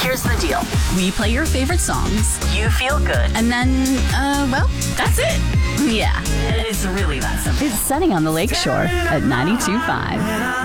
Here's the deal. We play your favorite songs. You feel good. And then, well, that's it. Yeah, it's really that simple. It's Sunny on the Lakeshore at 92.5.